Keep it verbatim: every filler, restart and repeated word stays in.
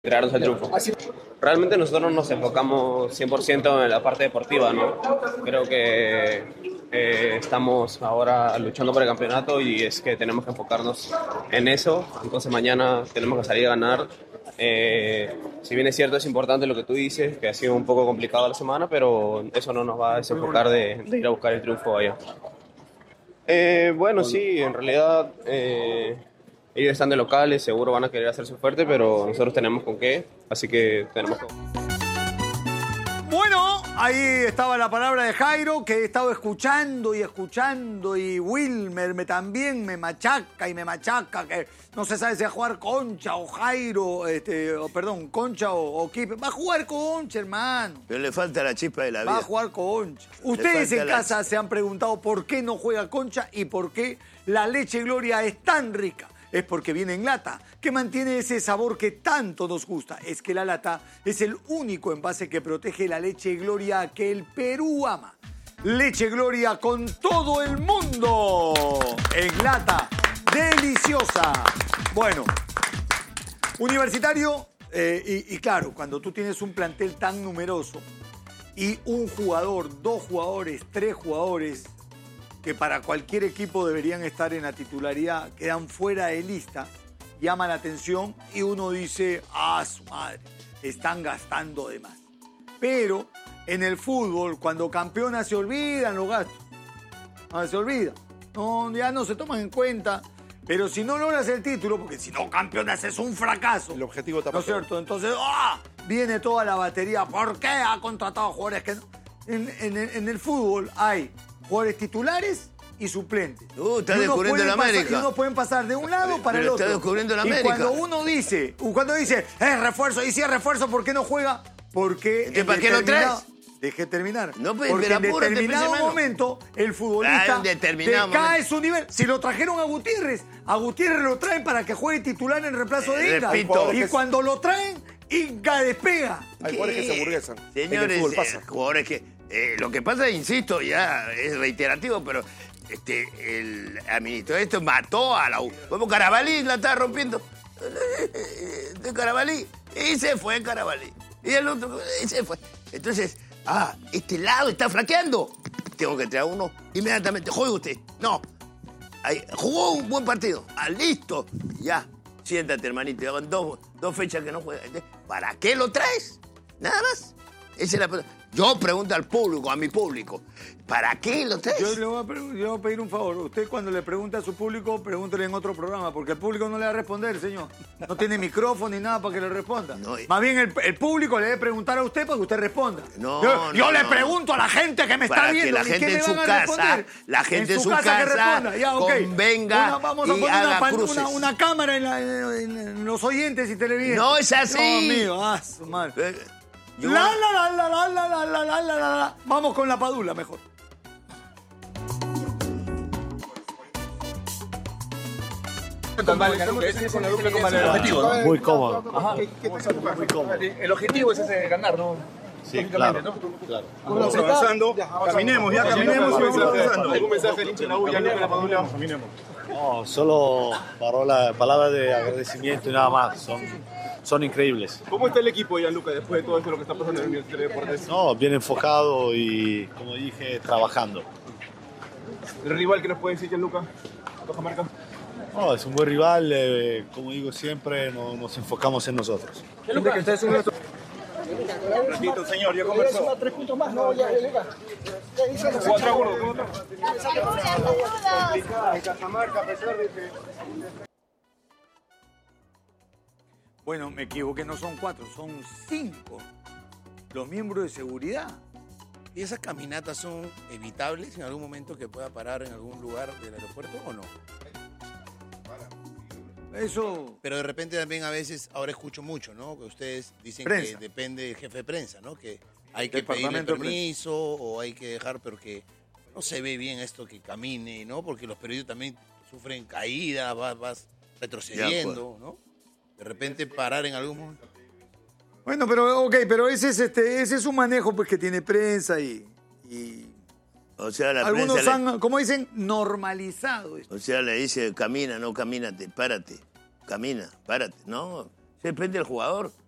Traernos el triunfo. Realmente nosotros nos enfocamos cien por ciento en la parte deportiva, ¿no? Creo que eh, estamos ahora luchando por el campeonato y es que tenemos que enfocarnos en eso. Entonces mañana tenemos que salir a ganar. Eh, si bien es cierto, es importante lo que tú dices, que ha sido un poco complicado la semana, pero eso no nos va a desenfocar de, de ir a buscar el triunfo allá. Eh, bueno, sí, en realidad... Eh, Ellos están de locales, seguro van a querer hacerse fuerte, pero nosotros tenemos con qué, así que tenemos que... Bueno, ahí estaba la palabra de Jairo, que he estado escuchando y escuchando, y Wilmer me, también me machaca y me machaca, que no se sabe si va a jugar Concha o Jairo, este, o, perdón, Concha o, o Kipe. Va a jugar Concha, hermano. Pero le falta la chispa de la vida. Va a jugar Concha. Ustedes en casa la... se han preguntado por qué no juega Concha y por qué la leche Gloria es tan rica. Es porque viene en lata, que mantiene ese sabor que tanto nos gusta. Es que la lata es el único envase que protege la leche Gloria que el Perú ama. Leche Gloria con todo el mundo. En lata, deliciosa. Bueno, Universitario, eh, y, y claro, cuando tú tienes un plantel tan numeroso y un jugador, dos jugadores, tres jugadores, que para cualquier equipo deberían estar en la titularidad, quedan fuera de lista, llama la atención y uno dice, ah, su madre, están gastando de más. Pero en el fútbol, cuando campeona se olvidan los gastos. No, se olvida. No, ya no se toman en cuenta. Pero si no logras el título, porque si no campeonas es un fracaso. El objetivo está ¿No es cierto? Entonces, ¡ah! Viene toda la batería. ¿Por qué ha contratado jugadores que no? En, en, en el fútbol hay jugadores titulares y suplentes. Uh, está descubriendo la América. Pasar, y uno pueden pasar de un lado para Pero el otro. Está descubriendo la y América. cuando uno dice, cuando dice, es refuerzo, y si es refuerzo, ¿por qué no juega? Porque... ¿Que ¿Para qué lo traes? Deje terminar. No, pues, porque en determinado momento el futbolista ah, determinado decae momento. su nivel. Si lo trajeron a Gutiérrez, a Gutiérrez lo traen para que juegue titular en reemplazo de eh, Inca. Repito, y cuando lo traen, Inca despega. Hay jugadores que se aburguesan. Señores, el pasa. Eh, jugadores que... Eh, lo que pasa, insisto, ya es reiterativo, pero este, el administrador de esto mató a la U. Como Carabalí la estaba rompiendo. De Carabalí. Y se fue Carabalí. Y el otro, y se fue. Entonces, ah, este lado está flaqueando. Tengo que traer uno inmediatamente. Juegue usted. No. Ahí, jugó un buen partido. Ah, listo. Ya. Siéntate, hermanito. Llevan dos, dos fechas que no juega. ¿Para qué lo traes? Nada más. Esa es la pregunta. Yo pregunto al público, a mi público, ¿para qué lo traes? Yo le voy a, yo le voy a pedir un favor. Usted cuando le pregunte a su público, pregúntele en otro programa, porque el público no le va a responder, señor. No tiene micrófono ni nada para que le responda. No, Más bien el, el público le debe preguntar a usted para que usted responda. No, yo no, yo no. le pregunto a la gente que me para está viendo. Que la gente en su casa, la gente en su, su casa, casa ya, okay. convenga una, vamos a y poner haga una, cruces. Una, una cámara en, la, en, en los oyentes y televidentes. No es así. Dios mío, ah, su madre. Yo... La, la, la, la, la, la, la, la, la, la, la. Vamos con la Padula, mejor. Muy cómodo. Ajá. Muy cómodo. El objetivo es ese, ganar, ¿no? Sí, claro, ¿no? claro. Vamos avanzando, caminemos, ya caminemos y vamos avanzando. ¿Algún mensaje al hincha de la U ya no la Padula? Caminemos. No, solo parola, palabras de agradecimiento y nada más. Son, son increíbles. ¿Cómo está el equipo, Gianluca, después de todo esto lo que está pasando en el Ministerio de Deportes? No, bien enfocado y, como dije, trabajando. ¿El rival que nos puede decir, Gianluca? ¿Cajamarca? No, es un buen rival. Eh, como digo siempre, no, nos enfocamos en nosotros. Gianluca, que ustedes son nuestros... Repito, señor, ya conversó. Tres puntos más, no, ya, ya, Cuatro acuerdos, ¿cómo está? Complicada en Cajamarca, a pesar de que... Bueno, me equivoqué, no son cuatro, son cinco los miembros de seguridad. ¿Y esas caminatas son evitables en algún momento que pueda parar en algún lugar del aeropuerto o no? Eso... Pero de repente también a veces, ahora escucho mucho, ¿no? Que ustedes dicen prensa. que depende del jefe de prensa, ¿no? Que hay que Departamento pedirle permiso o hay que dejar, pero que no se ve bien esto que camine, ¿no? Porque los periodistas también sufren caídas, vas, vas retrocediendo, ¿no? De repente parar en algún momento. Bueno, pero ok, pero ese es este, ese es un manejo pues que tiene prensa y, y o sea, la algunos prensa han, le, como dicen, normalizado esto. O sea, le dice, camina, no camínate, párate, camina, párate. No, depende del jugador.